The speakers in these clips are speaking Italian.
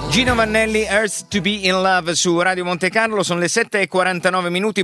Gino Vannelli, Earth to be in Love su Radio Monte Carlo, sono le 7:49.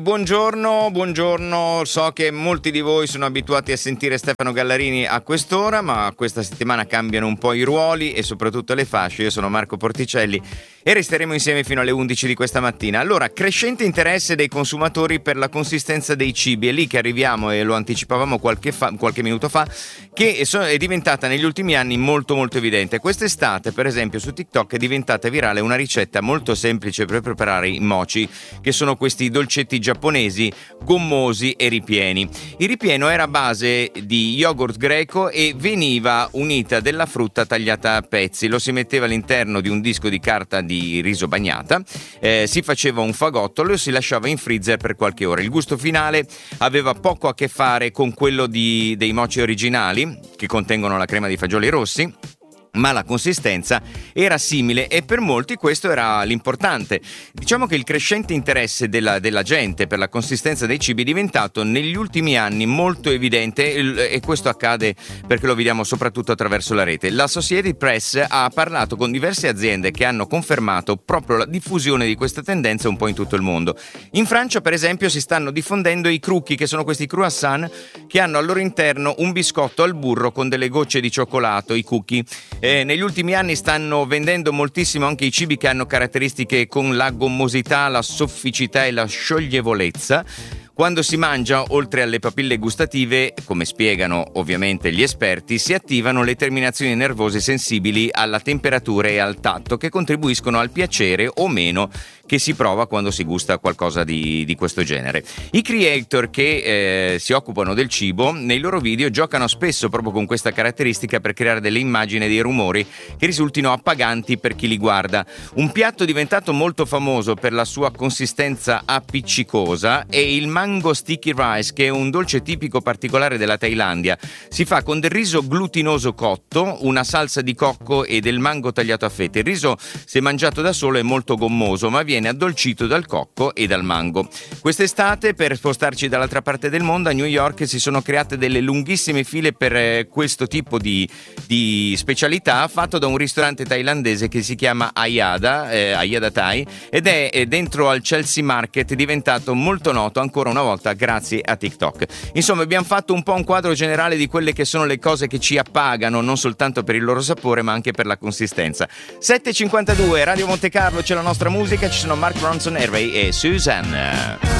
Buongiorno, so che molti di voi sono abituati a sentire Stefano Gallarini a quest'ora, ma questa settimana cambiano un po' i ruoli e soprattutto le fasce. Io sono Marco Porticelli e resteremo insieme fino alle 11 di questa mattina. Allora, crescente interesse dei consumatori per la consistenza dei cibi, è lì che arriviamo e lo anticipavamo qualche minuto fa, che è diventata negli ultimi anni molto evidente. Quest'estate, per esempio, su TikTok è diventata virale una ricetta molto semplice per preparare i mochi, che sono questi dolcetti giapponesi gommosi e ripieni. Il ripieno era a base di yogurt greco e veniva unita della frutta tagliata a pezzi. Lo si metteva all'interno di un disco di carta di riso bagnata, si faceva un fagotto, lo si lasciava in freezer per qualche ora. Il gusto finale aveva poco a che fare con quello dei mochi originali, che contengono la crema di fagioli rossi, ma la consistenza era simile e per molti questo era l'importante. Diciamo che il crescente interesse della gente per la consistenza dei cibi è diventato negli ultimi anni molto evidente e questo accade perché lo vediamo soprattutto attraverso la rete. La Associated Press ha parlato con diverse aziende che hanno confermato proprio la diffusione di questa tendenza un po' in tutto il mondo. In Francia, per esempio, si stanno diffondendo i crocchi, che sono questi croissant che hanno al loro interno un biscotto al burro con delle gocce di cioccolato, i cookie. Negli ultimi anni stanno vendendo moltissimo anche i cibi che hanno caratteristiche con la gommosità, la sofficità e la scioglievolezza. Quando si mangia, oltre alle papille gustative, come spiegano ovviamente gli esperti, si attivano le terminazioni nervose sensibili alla temperatura e al tatto, che contribuiscono al piacere o meno che si prova quando si gusta qualcosa di questo genere. I creator che si occupano del cibo, nei loro video giocano spesso proprio con questa caratteristica per creare delle immagini e dei rumori che risultino appaganti per chi li guarda. Un piatto diventato molto famoso per la sua consistenza appiccicosa è il mango sticky rice, che è un dolce tipico particolare della Thailandia. Si fa con del riso glutinoso cotto, una salsa di cocco e del mango tagliato a fette. Il riso, se mangiato da solo, è molto gommoso, ma viene addolcito dal cocco e dal mango. Quest'estate, per spostarci dall'altra parte del mondo, a New York si sono create delle lunghissime file per questo tipo di specialità, fatto da un ristorante thailandese che si chiama Ayada Thai, ed è dentro al Chelsea Market, diventato molto noto ancora una volta grazie a TikTok. Insomma, abbiamo fatto un po' un quadro generale di quelle che sono le cose che ci appagano, non soltanto per il loro sapore ma anche per la consistenza. 7:52, Radio Monte Carlo, c'è la nostra musica, ci sono Mark Ronson, Hervey e Suzanne.